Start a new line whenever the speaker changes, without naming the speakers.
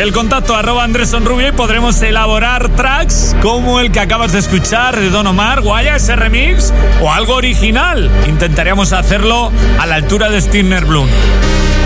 el contacto @AndrésOnRubio y podremos elaborar tracks como el que acabas de escuchar de Don Omar, Guaya, ese remix, o algo original. Intentaríamos hacerlo a la altura de Stirner Bloom.